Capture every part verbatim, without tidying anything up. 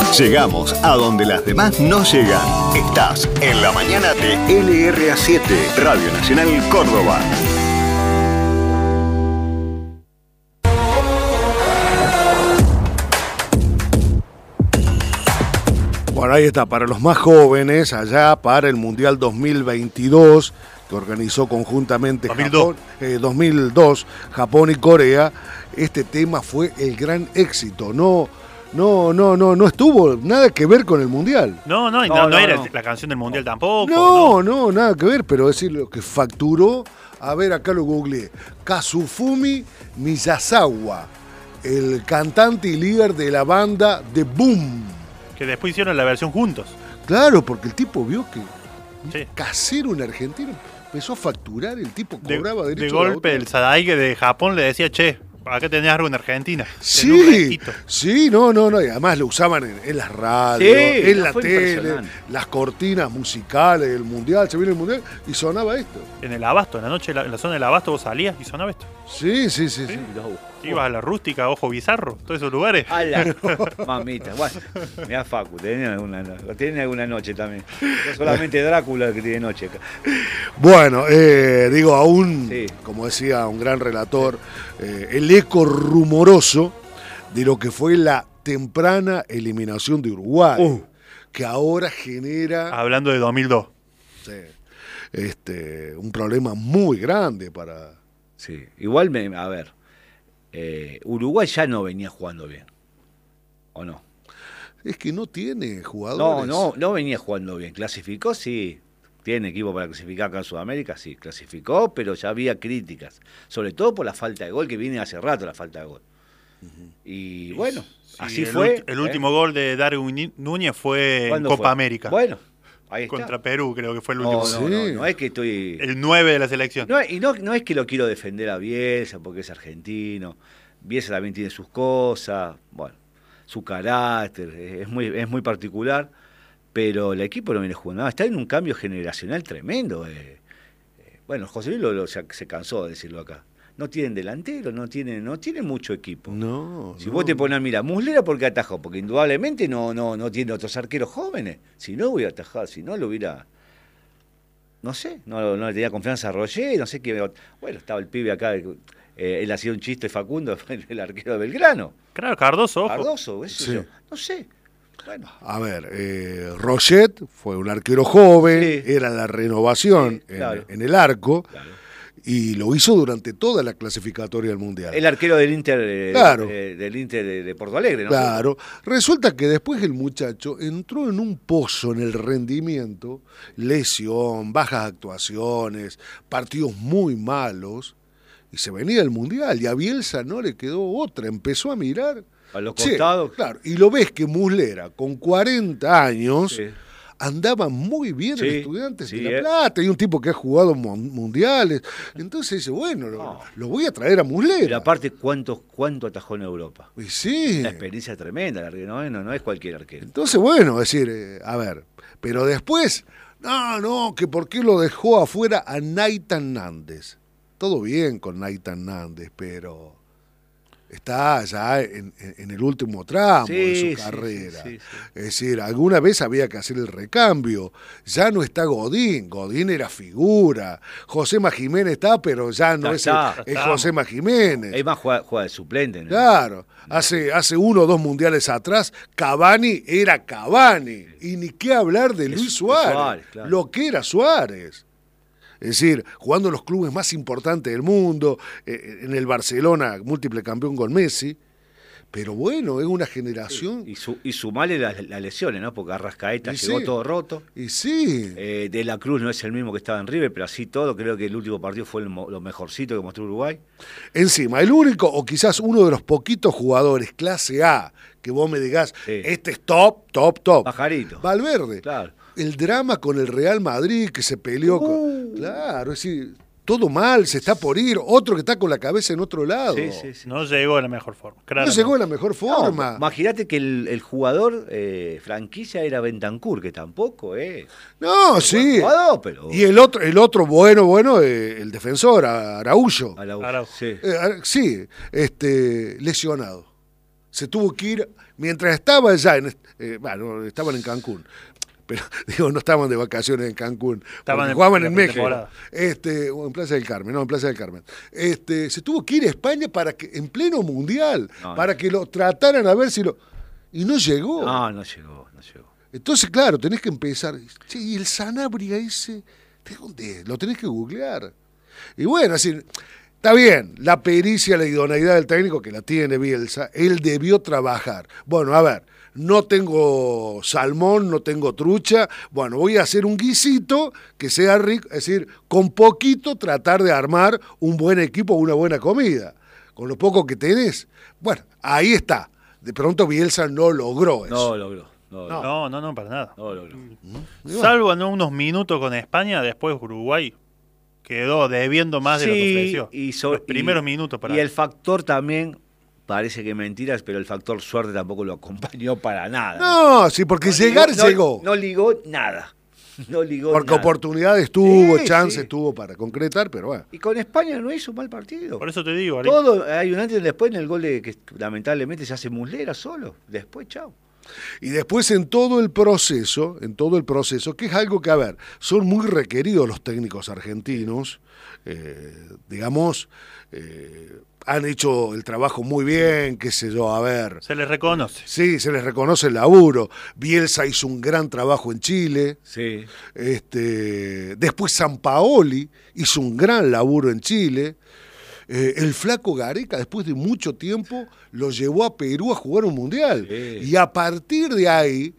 Llegamos a donde las demás no llegan. Estás en la mañana de L R A siete, Radio Nacional Córdoba. Bueno, ahí está, para los más jóvenes, allá para el Mundial dos mil veintidós, que organizó conjuntamente dos mil dos. Japón, eh, dos mil dos, Japón y Corea, este tema fue el gran éxito. No, no, no, no, no estuvo nada que ver con el Mundial. No, no, y no, No, no, no, era no. la canción del Mundial tampoco. No, no, nada que ver, pero es decir, lo que facturó, a ver, acá lo googleé, Kazufumi Miyazawa, el cantante y líder de la banda The Boom. Que después hicieron la versión juntos. Claro, porque el tipo vio que Sí. casero en Argentina empezó a facturar, el tipo De, cobraba de derecho a la golpe otra. el Sadaike de Japón le decía, che, acá tenés algo en Argentina. tenés un Sí, resquito. sí, no, no, no, y además lo usaban en, en las radios, Sí, en no, la fue tele, impresionante. las cortinas musicales del Mundial, se viene el Mundial y sonaba esto. En el Abasto, en la noche, en la zona del Abasto vos salías y sonaba esto. Sí, sí, sí, sí. Ibas a la Rústica, Ojo Bizarro, todos esos lugares. ¡Hala! Mamita. Bueno, mirá Facu, tiene alguna, tiene alguna noche también. No solamente Drácula que tiene noche acá. Bueno, eh, digo, aún, Sí. como decía un gran relator, eh, el eco rumoroso de lo que fue la temprana eliminación de Uruguay, Uh. que ahora genera Hablando de dos mil dos. sí, este, un problema muy grande para... Sí, igual, me, a ver, eh, Uruguay ya no venía jugando bien, ¿o no? Es que no tiene No, jugadores. no, no venía jugando bien. Clasificó, sí. Tiene equipo para clasificar acá en Sudamérica, sí. Clasificó, pero ya había críticas. Sobre todo por la falta de gol, que viene hace rato la falta de gol. Y bueno, Sí, así el fue. ulti- El ¿eh? último gol de Darwin Núñez fue en ¿Cuándo Copa fue? América. Bueno, ahí está. Contra Perú, creo que fue el No, último. no, no, Sí. no es que estoy... El nueve de la selección. No, y no, no es que lo quiero defender a Bielsa porque es argentino. Bielsa también tiene sus cosas, bueno, su carácter, es muy, es muy particular, pero el equipo no viene jugando nada. Está en un cambio generacional tremendo. eh. Eh, Bueno, José Luis lo, lo- se, se cansó de decirlo acá. No tienen delantero, no tienen, no tienen mucho equipo. No, Si no. vos te pones a mirar, Muslera porque atajó, porque indudablemente no, no, no tiene otros arqueros jóvenes. Si no hubiera atajado, si no lo hubiera. No sé, no, no le tenía confianza a Roger, no sé qué. Bueno, estaba el pibe acá, eh, él hacía un chiste Facundo, el arquero de Belgrano. Claro, Cardoso, ojo. Cardoso, eso Sí. yo. No sé. Bueno, A ver, eh, Roget fue un arquero joven, Sí. era la renovación Sí, claro. en, en el arco, claro. y lo hizo durante toda la clasificatoria del Mundial. El arquero del Inter, eh, Claro. eh, del Inter de, de Porto Alegre, ¿no? Claro, resulta que después el muchacho entró en un pozo en el rendimiento, lesión, bajas actuaciones, partidos muy malos, y se venía el Mundial, y a Bielsa no le quedó otra, empezó a mirar. A los Che, costados. claro, y lo ves que Muslera, con cuarenta años, Sí. andaba muy bien Sí, en Estudiantes sí, de La eh. Plata, y un tipo que ha jugado mun- mundiales. Entonces dice, bueno, lo, No. lo voy a traer a Muslera. Pero aparte, ¿cuánto, cuánto atajó en Europa? Y sí. Una experiencia tremenda, el arquero, no, no, no es cualquier arquero. Entonces, bueno, es decir, eh, a ver, pero después, no, no, que por qué lo dejó afuera a Naitan Nández. Todo bien con Naitan Nández, pero está ya en, en- en el último tramo Sí, de sí, su carrera. sí, sí, sí. Es decir, alguna vez había que hacer el recambio. Ya no está Godín, Godín era figura. Josema Jiménez está, pero ya no Ya es está, el, ya el Josema Jiménez. Es más, juega, juega de suplente. ¿no? Claro, hace, hace uno o dos mundiales atrás, Cavani era Cavani. Y ni qué hablar de Luis de Suárez, Suárez, claro. lo que era Suárez. Es decir, jugando en los clubes más importantes del mundo, eh, en el Barcelona, múltiple campeón con Messi. Pero bueno, es una generación. Y, su, y sumarle las, las lesiones, ¿no? Porque Arrascaeta Y llegó sí. todo roto. Y sí, Eh, de la Cruz no es el mismo que estaba en River, pero así todo, creo que el último partido fue el mo- lo mejorcito que mostró Uruguay. encima, el único o quizás uno de los poquitos jugadores clase A que vos me digas, Sí. este es top, top, top. Pajarito. Valverde. Claro. El drama con el Real Madrid que se peleó con... Uh. Claro, es decir, todo mal, se está por ir, otro que está con la cabeza en otro lado. Sí, sí, sí. No llegó de la mejor forma. No claramente. llegó de la mejor forma. No, imagínate que el, el jugador eh, franquicia era Bentancur, que tampoco, ¿eh? No, Buen sí. jugador, pero. Y el otro, el otro bueno, bueno, eh, el defensor, a- Araújo. A la- Araujo. sí. Eh, a- sí, este, lesionado. se tuvo que ir, mientras estaba allá, en, eh, bueno, estaban en Cancún, pero digo, no estaban de vacaciones en Cancún, Estaban en- jugaban en en la México, pretemporada. este, o en Plaza del Carmen, no, en Plaza del Carmen. Este, se tuvo que ir a España para que, en pleno mundial, No, para no. que lo trataran a ver si lo. Y no llegó. No, no llegó, no llegó. Entonces, claro, tenés que empezar. Che, y el Sanabria ese, ¿de dónde es? Lo tenés que googlear. Y bueno, así, está bien, la pericia, la idoneidad del técnico, que la tiene Bielsa, él debió trabajar. Bueno, a ver, no tengo salmón, no tengo trucha, bueno, voy a hacer un guisito que sea rico, es decir, con poquito tratar de armar un buen equipo, una buena comida. Con lo poco que tenés, bueno, ahí está. De pronto Bielsa no logró eso. No logró. No, logró. No, no, no, para nada. No logró. Salvo en unos minutos con España, después Uruguay quedó debiendo más de lo que Sí, ofreció. y so- Los primeros y- minutos para Y el factor también, parece que mentiras, pero el factor suerte tampoco lo acompañó para nada. No, sí, porque No llegar ligó- no- llegó. No ligó nada. No ligó Porque nada. oportunidades tuvo, Sí, chances sí. tuvo para concretar, pero bueno. Y con España no hizo un mal partido. Por eso te digo, Ari, Todo, hay un antes y un después en el gol de que lamentablemente se hace Muslera solo. Después, chao. Y después en todo el proceso, en todo el proceso, que es algo que, a ver, son muy requeridos los técnicos argentinos, eh, digamos, eh, han hecho el trabajo muy bien, qué sé yo, a ver. se les reconoce. Sí, se les reconoce el laburo. Bielsa hizo un gran trabajo en Chile. Sí. Este, después Sampaoli hizo un gran laburo en Chile. Eh, el flaco Gareca, después de mucho tiempo, lo llevó a Perú a jugar un mundial. Sí. Y a partir de ahí,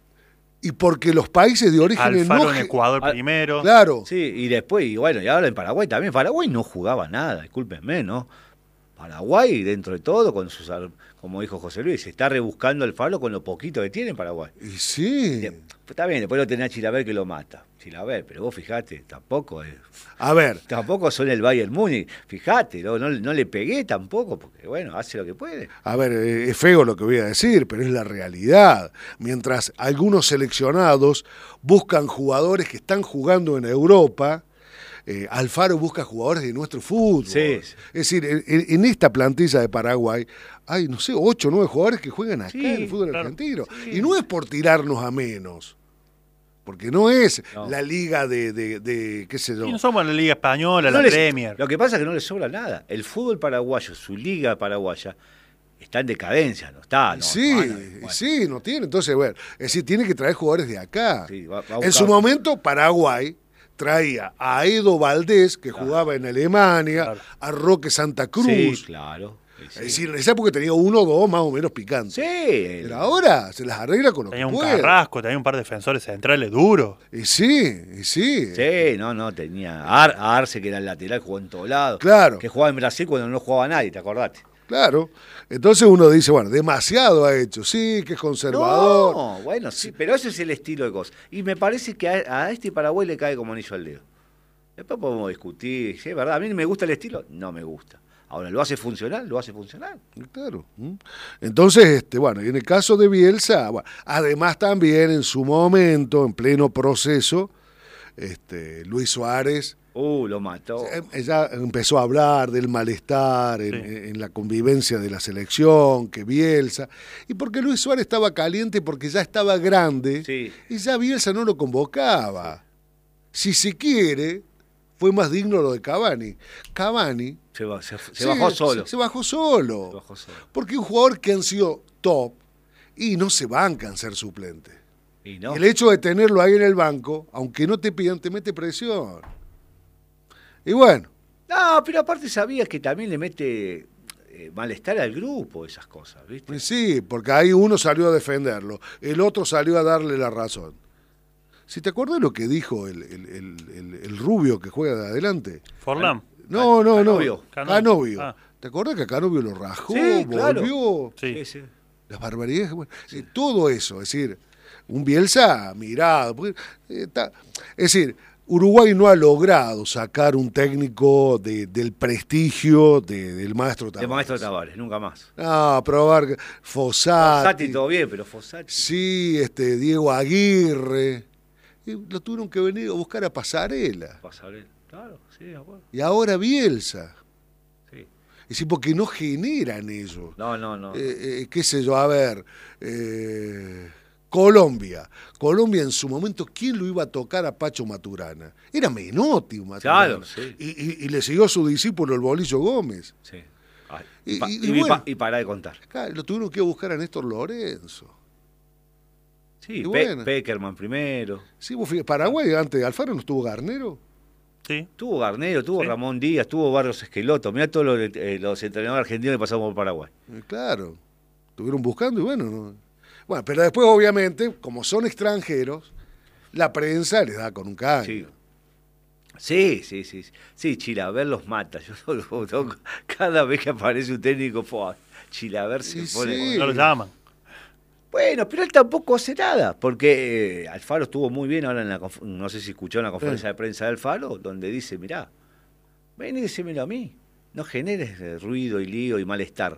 y porque los países de origen Alfaro no en ge- Ecuador Al- primero. Claro, Sí, y después, y bueno, y ahora en Paraguay también. Paraguay no jugaba nada, discúlpenme, ¿no? Paraguay, dentro de todo, con sus, ar- como dijo José Luis, se está rebuscando el Faro con lo poquito que tiene en Paraguay. y sí. De- Está bien, después lo tenés a Chilaver que lo mata. Chilaver, pero vos fijate, tampoco es, A ver, tampoco son el Bayern Múnich. Fijate, no, no, no le pegué tampoco, porque bueno, hace lo que puede. A ver, eh, es feo lo que voy a decir, pero es la realidad. Mientras algunos seleccionados buscan jugadores que están jugando en Europa, eh, Alfaro busca jugadores de nuestro fútbol. Sí, sí. Es decir, en, en esta plantilla de Paraguay hay, no sé, ocho o nueve jugadores que juegan acá Sí, en el fútbol claro. argentino. Sí. Y no es por tirarnos a menos, porque no es No. la liga de, de, de, qué sé yo. Y no somos la Liga Española, No la les- Premier. Lo que pasa es que no le sobra nada. El fútbol paraguayo, su liga paraguaya, está en decadencia, no está. No, sí, bueno, bueno. sí, no tiene. Entonces, bueno, es decir, tiene que traer jugadores de acá. Sí, va- va a En buscar- su momento, Paraguay traía a Edo Valdés, que jugaba en Alemania, Claro. a Roque Santa Cruz. Sí, claro. Sí, Es decir, en esa época tenía uno o dos más o menos picantes. Sí, el- Pero ahora se las arregla con lo Tenía que un puede. Carrasco, tenía un par de defensores centrales duros. Y sí, y sí. Sí, no, no, tenía Ar- a Arce, que era el lateral, jugó en todos lados. Claro. Que jugaba en Brasil cuando no jugaba nadie, ¿te acordaste? Claro. Entonces uno dice, bueno, demasiado ha hecho. Sí, que es conservador. No, bueno, sí, pero ese es el estilo de cosas. Y me parece que a, a este Paraguay le cae como anillo al dedo. Después podemos discutir, ¿sí? ¿Es verdad? A mí me gusta el estilo, no me gusta. Ahora, ¿lo hace funcional? Lo hace funcional. Claro. ¿Mm? Entonces, este, bueno, y en el caso de Bielsa, bueno, además también en su momento, en pleno proceso, este, Luis Suárez Uh, lo mató. eh, ella empezó a hablar del malestar en, Sí. en la convivencia de la selección, que Bielsa, y porque Luis Suárez estaba caliente porque ya estaba grande Sí. y ya Bielsa no lo convocaba. Si se quiere, fue más digno lo de Cavani. Cavani Se, ba- se- se sí, bajó solo. Se, se bajó solo. Se bajó solo. Porque un jugador que han sido top y no se bancan ser suplente. Y no. El hecho de tenerlo ahí en el banco, aunque no te pidan, te mete presión. Y bueno, No, pero aparte sabías que también le mete eh, malestar al grupo esas cosas, ¿viste? pues sí, porque ahí uno salió a defenderlo, el otro salió a darle la razón. Si te acuerdas lo que dijo el, el- el- el- el rubio que juega de adelante. Forlán. No, no, no. Canovio. Canovio. Ah. ¿Te acuerdas que a Canovio lo rajó, Sí, claro. volvió? Sí. Sí, sí. Las barbaridades, bueno, eh, todo eso, es decir, un Bielsa mirado. porque, eh, está- es decir, Uruguay no ha logrado sacar un técnico de- del prestigio de- del maestro De Tavares. Maestro Tavares, nunca más. No, probar Fossati. Fossati todo bien, pero Fossati. Sí, este, Diego Aguirre. Y lo tuvieron que venir a buscar a Pasarela. Pasarela. Claro, sí, de acuerdo. Y ahora Bielsa. Sí. Es decir, porque no generan ellos. No, no, no. Eh, eh, qué sé yo, a ver, eh, Colombia. Colombia en su momento, ¿quién lo iba a tocar a Pacho Maturana? Era Menotti Maturana. Claro, sí. Y, y, y le siguió a su discípulo el Bolillo Gómez. Sí. Ay, Y- pa- y- y, y y bueno. pa- y pará de contar. Claro, lo tuvieron que buscar a Néstor Lorenzo. Sí, Y Pe- bueno. Peckerman primero. Sí, vos fíjate, Paraguay, antes de Alfaro no estuvo Garnero. Sí. Tuvo Garnero, tuvo Sí. Ramón Díaz, tuvo Barrios Esqueloto. Mirá todos los, eh, los entrenadores argentinos que pasamos por Paraguay. Eh, Claro, estuvieron buscando y bueno, no. Bueno, pero después obviamente, como son extranjeros, la prensa les da con un caño. Sí. Sí, sí, sí. Sí, Chilaver los mata. Yo lo- lo- cada vez que aparece un técnico, po, Chilaver se Sí, pone. sí. No lo llaman. Bueno, pero él tampoco hace nada, porque eh, Alfaro estuvo muy bien ahora en la conf- no sé si escuchó en la conferencia de prensa de Alfaro, donde dice, mirá, ven y decímelo a mí, no generes eh, ruido y lío y malestar.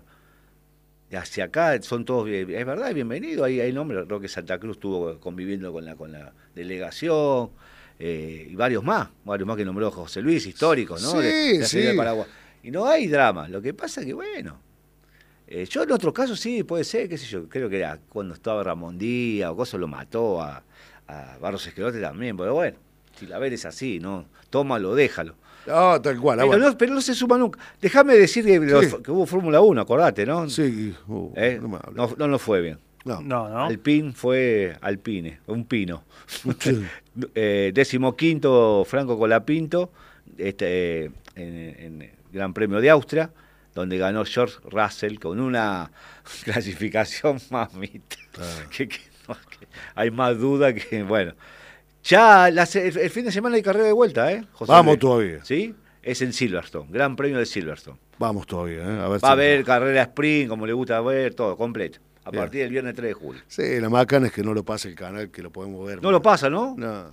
Y hacia acá son todos, bien- es verdad, es bienvenido, hay, hay nombres, creo que Santa Cruz estuvo conviviendo con la, con la delegación, eh, y varios más, varios más que nombró José Luis, históricos, ¿no? Sí, de, de la Serie sí. de Paraguay. Y no hay drama, lo que pasa que bueno. Eh, yo en otros casos sí, puede ser, qué sé yo, creo que era cuando estaba Ramón Díaz o cosa lo mató a, a Barros Esquelote también, pero bueno, si la ves es así, ¿no? Tómalo, déjalo. No, tal cual. ah, Pero, bueno. no, pero no se suma nunca. Déjame decir que, los- Sí. que hubo Fórmula uno, acordate, ¿no? Sí, uh, ¿Eh? no me hables. No, no nos fue bien. No. No, no. Alpine fue Alpine, un pino. Sí. eh, décimo quinto Franco Colapinto, este, eh, en, en el Gran Premio de Austria, donde ganó George Russell con una clasificación mamita. Claro. Que, que no, que hay más duda que, bueno. Ya la se- el, el fin de semana hay carrera de vuelta, ¿eh? José Vamos Luis? todavía. ¿Sí? Es en Silverstone, Gran Premio de Silverstone. Vamos todavía, ¿eh? A ver Va si- a haber carrera sprint, como le gusta ver, todo, completo. A Bien. partir del viernes tres de julio. Sí, la macana es que no lo pase el canal, que lo podemos ver. No lo pasa, ¿no? No.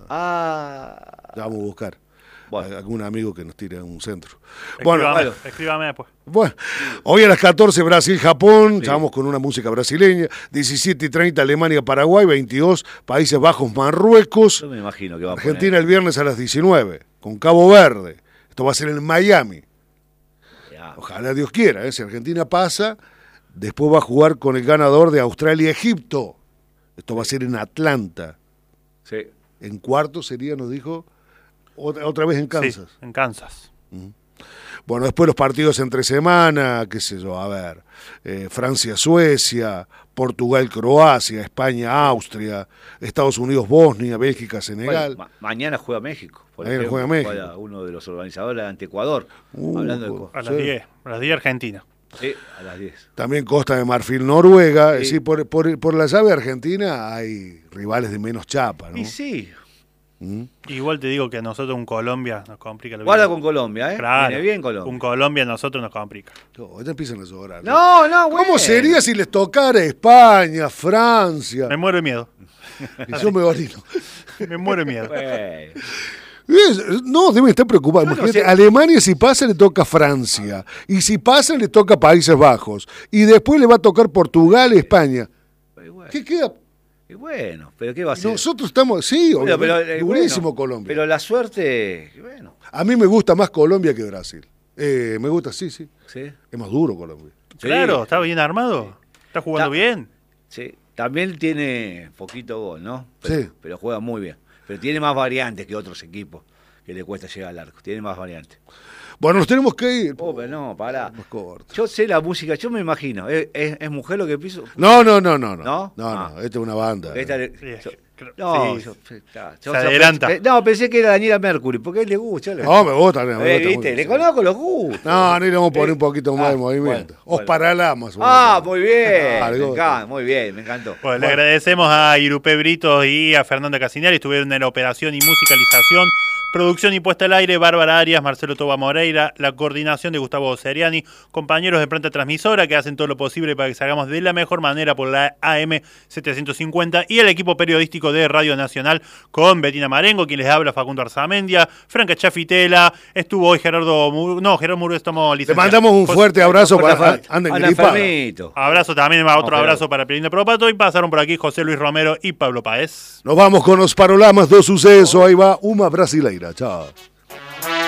Ah. Ya vamos a buscar. Bueno. A- Algún amigo que nos tire a un centro. Bueno, Escríbame, bueno. escríbame después. Bueno, hoy a las catorce Brasil-Japón, ya vamos con una música brasileña, diecisiete y treinta Alemania-Paraguay, veintidós Países Bajos-Marruecos, Yo me imagino que va a Argentina el viernes a las diecinueve, con Cabo Verde. Esto va a ser en Miami. poner. Ya. Ojalá Dios quiera, ¿eh? Si Argentina pasa, después va a jugar con el ganador de Australia-Egipto. Esto va a ser en Atlanta. Sí. En cuarto sería, nos dijo, otra, otra vez en Kansas. Sí, en Kansas. Bueno, después los partidos entre semana, qué sé yo, a ver, eh, Francia-Suecia, Portugal-Croacia, España-Austria, Estados Unidos-Bosnia, Bélgica-Senegal. Bueno, ma- mañana juega México. Por Mañana ejemplo, juega México. juega uno de los organizadores ante Ecuador. Uh, hablando de co- A las Sí. diez. A las diez Argentina. Sí, a las diez. También Costa de Marfil, Noruega. Sí. Es decir, por, por, por la llave argentina hay rivales de menos chapa, ¿no? Y sí, ¿Mm? Igual te digo que a nosotros un Colombia nos complica la vida. guarda con Colombia, ¿eh? Claro. Viene bien Colombia. Un Colombia a nosotros nos complica. No, ya empiezan a llorar. No, no, bueno. ¿Cómo sería si les tocara España, Francia? Me muero de miedo. Y yo me orino. Me muero de miedo. Bueno. Es- No, deben estar preocupados. Bueno, Imagínate, sí. Alemania si pasa le toca Francia. Y si pasa le toca Países Bajos. Y después le va a tocar Portugal, España. Y bueno, ¿Qué queda? y bueno, pero ¿qué va a hacer? Nosotros estamos, sí, Bueno, pero, obviamente, eh, durísimo bueno, Colombia. Pero la suerte, bueno, A mí me gusta más Colombia que Brasil. Eh, me gusta, sí, sí. sí. Es más duro Colombia. Claro, Sí, está bien armado. Está jugando Está- bien. sí. También tiene poquito gol, ¿no? Pero, Sí. pero juega muy bien. Pero tiene más variantes que otros equipos que le cuesta llegar al arco. Tiene más variantes. Bueno, nos tenemos que ir. Oh, pero no, pará. Más corto. Yo sé la música, yo me imagino. ¿Es, es, es mujer lo que piso? No, no, no, no. No, ¿No? no, Ah. no, esta es una banda. Porque esta- Sí, yo- creo- no, sí. yo, está, Se adelanta. pensé- no, pensé que era Daniela Mercury, porque a él le gusta. yo le- No, me gusta. Me Eh, gusta ¿viste? mucho. Le conozco los gustos. No, no, le vamos a poner Eh, un poquito más ah, de movimiento. bueno, Os bueno. paralamas. Ah, muy bien. Ah, me algo- encanta, muy bien, me encantó. Bueno, le agradecemos a Irupé Britos y a Fernanda Casinari. Estuvieron en la operación y musicalización, producción y puesta al aire, Bárbara Arias, Marcelo Toba Moreira, la coordinación de Gustavo Seriani, compañeros de Planta Transmisora que hacen todo lo posible para que salgamos de la mejor manera por la A M setecientos cincuenta y el equipo periodístico de Radio Nacional con Betina Marengo, quien les habla, Facundo Arzamendia, Franca Chafitela, estuvo hoy Gerardo Mur... no, Gerardo Muro, estamos Le licenciados. mandamos un fuerte abrazo Fuerte para abrazo. anden Anda gripados. enfermito. Abrazo también, otro Gerardo. abrazo para Pelinda Propato y pasaron por aquí José Luis Romero y Pablo Páez. Nos vamos con los Parolamas, dos sucesos. Ahí va Uma Brasileira. Chao.